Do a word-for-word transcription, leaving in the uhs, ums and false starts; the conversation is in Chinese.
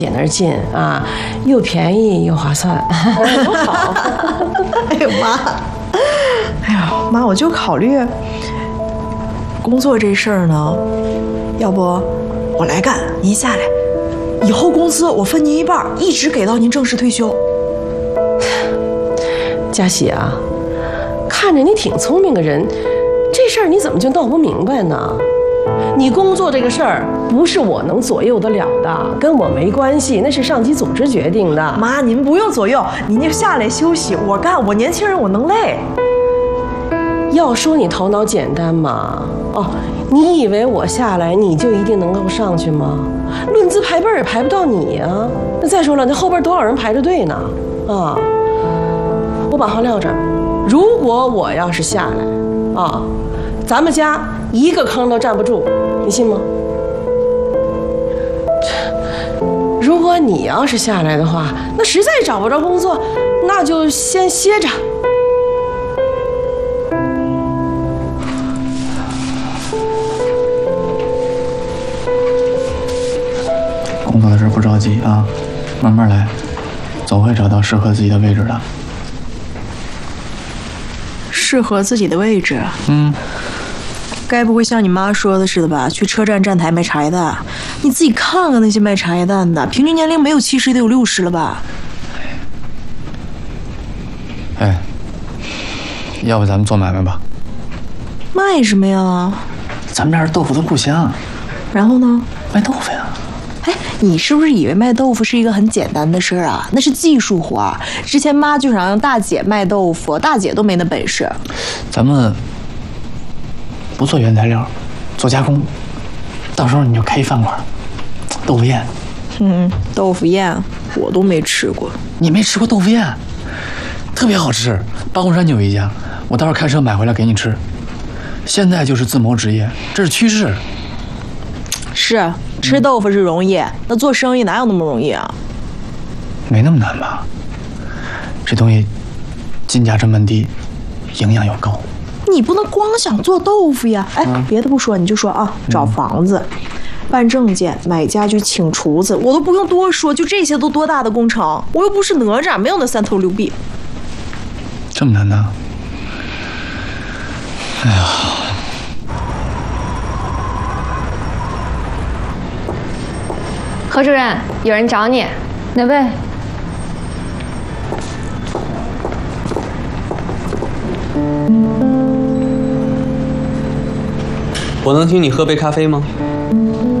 那儿近啊，又便宜又划算，多好！ 哎呦妈，哎呦妈，我就考虑工作这事儿呢，要不我来干，您下来，以后工资我分您一半，一直给到您正式退休。 佳喜啊，看着你挺聪明个人，这事儿你怎么就闹不明白呢？你工作这个事儿不是我能左右得了的，跟我没关系，那是上级组织决定的。 妈，您不用左右，您就下来休息，我干，我年轻人我能累。 要说你头脑简单嘛，哦，你以为我下来你就一定能够上去吗？论资排辈也排不到你呀、啊。那再说了，那后边多少人排着队呢？啊，我把话撂这儿，如果我要是下来，啊，咱们家一个坑都站不住，你信吗？如果你要是下来的话，那实在找不着工作，那就先歇着。 工作的事不着急啊，慢慢来，总会找到适合自己的位置的。 适合自己的位置？ 嗯。 该不会像你妈说的似的吧？去车站站台卖茶叶蛋？你自己看看那些卖茶叶蛋的，平均年龄没有七十，得有六十了吧？ 哎，要不咱们做买卖吧？ 卖什么呀？ 咱们这儿豆腐的故乡。 然后呢？ 卖豆腐呀。 哎，你是不是以为卖豆腐是一个很简单的事儿啊？那是技术活儿。之前妈就想让大姐卖豆腐，大姐都没那本事。 咱们不做原材料，做加工，到时候你就开一饭馆，豆腐宴。 嗯，豆腐宴我都没吃过。 你没吃过豆腐宴？特别好吃，八公山就有一家，我到时候开车买回来给你吃。现在就是自谋职业，这是趋势。 是，吃豆腐是容易，嗯、那做生意哪有那么容易啊？ 没那么难吧？这东西进价成本低，营养又高。 你不能光想做豆腐呀！哎，嗯、别的不说，你就说啊，找房子、嗯、办证件、买家具、请厨子，我都不用多说，就这些都多大的工程？我又不是哪吒，没有那三头六臂。 这么难呢？哎呀！ 何主任，有人找你。哪位？ 我能请你喝杯咖啡吗？